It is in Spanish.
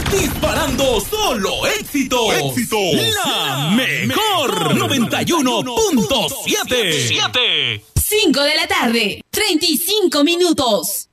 Disparando solo éxitos. La mejor 91.7. 5 de la tarde, 35 minutos.